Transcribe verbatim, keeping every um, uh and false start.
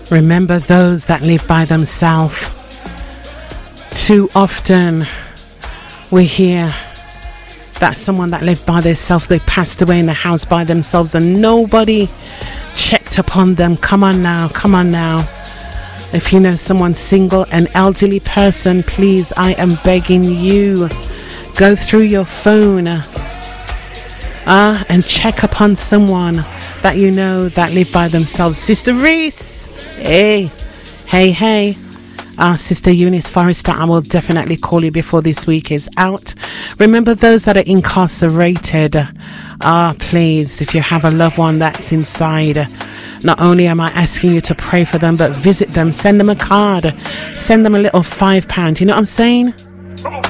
Remember those that live by themselves. Too often we hear that someone that lived by themselves, they passed away in the house by themselves and nobody checked upon them. Come on now, come on now. If you know someone single, an elderly person, please, I am begging you, go through your phone uh, and check upon someone that you know that live by themselves. Sister Reese, hey, hey, hey. Uh, Sister Eunice Forrester, I will definitely call you before this week is out. Remember those that are incarcerated. Ah, uh, please, if you have a loved one that's inside, not only am I asking you to pray for them, but visit them, send them a card, send them a little five pound. You know what I'm saying?